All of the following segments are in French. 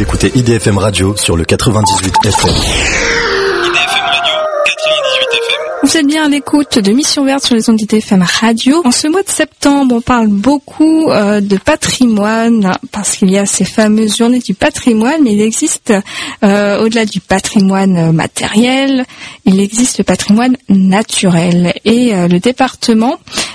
Vous écoutez IDFM Radio sur le 98 FM. Vous êtes bien à l'écoute de Mission Verte sur les ondes d'IDFM Radio. En ce mois de septembre, on parle beaucoup de patrimoine parce qu'il y a ces fameuses journées du patrimoine, mais il existe, au-delà du patrimoine matériel, il existe le patrimoine naturel. Et le département,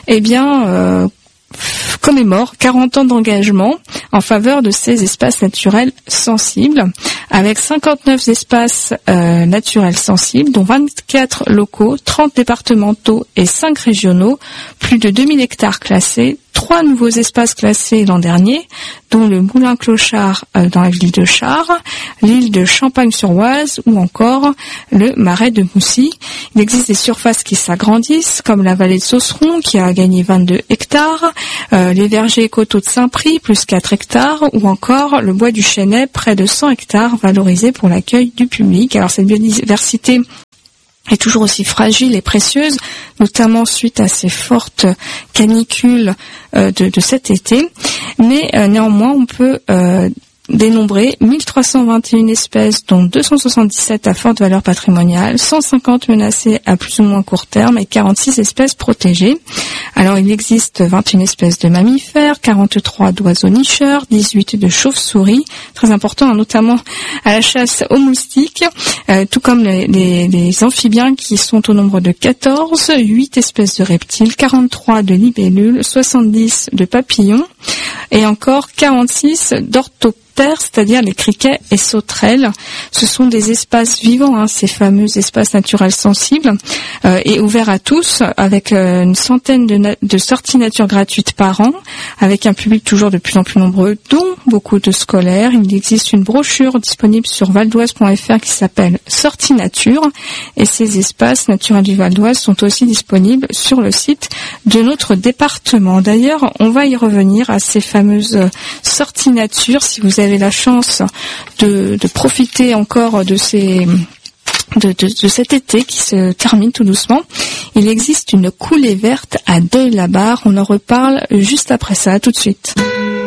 commémore 40 ans d'engagement en faveur de ces espaces naturels sensibles, avec 59 espaces naturels sensibles, dont 24 locaux, 30 départementaux et 5 régionaux, plus de 2000 hectares classés, 3 nouveaux espaces classés l'an dernier, dont le Moulin Clochard dans la ville de Chars, l'île de Champagne-sur-Oise ou encore le Marais de Moussy. Il existe des surfaces qui s'agrandissent, comme la vallée de Sausseron qui a gagné 22 hectares, les vergers et coteaux de Saint-Prix plus 4 hectares, ou encore le bois du Chênay près de 100 hectares valorisés pour l'accueil du public. Alors cette biodiversité est toujours aussi fragile et précieuse, notamment suite à ces fortes canicules de cet été. Mais néanmoins, on peut dénombrer 1321 espèces, dont 277 à forte valeur patrimoniale, 150 menacées à plus ou moins court terme et 46 espèces protégées. Alors il existe 21 espèces de mammifères, 43 d'oiseaux nicheurs, 18 de chauves-souris, très important, notamment à la chasse aux moustiques, tout comme les amphibiens qui sont au nombre de 14, 8 espèces de reptiles, 43 de libellules, 70 de papillons et encore 46 d'orthoptères, c'est-à-dire les criquets et sauterelles. Ce sont des espaces vivants, ces fameux espaces naturels sensibles, et ouverts à tous, avec une centaine de sorties nature gratuites par an, avec un public toujours de plus en plus nombreux, dont beaucoup de scolaires. Il existe une brochure disponible sur valdoise.fr qui s'appelle Sorties Nature, et ces espaces naturels du Val d'Oise sont aussi disponibles sur le site de notre département. D'ailleurs, on va y revenir à ces fameuses sorties nature, si vous avez la chance de profiter encore de cet été qui se termine tout doucement. Il existe une coulée verte à Deuil-la-Barre. On en reparle juste après ça. À tout de suite.